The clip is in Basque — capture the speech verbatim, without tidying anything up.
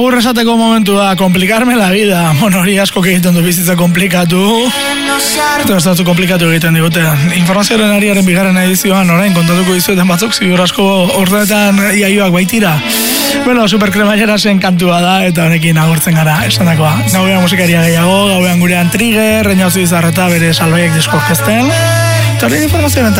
agur esateko momentua, komplikarme la vida. Bueno, hori asko egiten du bizitza komplikatu. Eta ez datu komplikatu egiten digute. Informazioaren ariaren bigarren edizioan, orain, kontatuko dizueten batzuk, ziur asko ordenetan iaioak baitira. Bueno, superkremailera zen kantua da, eta honekin agurtzen gara, esan dakoa. Gauean musikaria gehiago, gauean gurean Trigger, Reñauzi Bizarreta bere salbaiek disko orkesten. Eta hori informazioaren